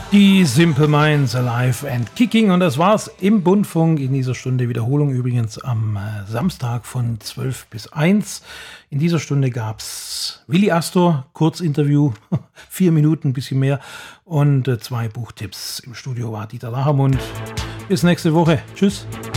Die Simple Minds Alive and Kicking, und das war's im Bundfunk in dieser Stunde. Wiederholung übrigens am Samstag von 12 bis 1. In dieser Stunde gab's Willi Astor, Kurzinterview, 4 Minuten, ein bisschen mehr, und 2 Buchtipps. Im Studio war Dieter Lachermund. Bis nächste Woche. Tschüss.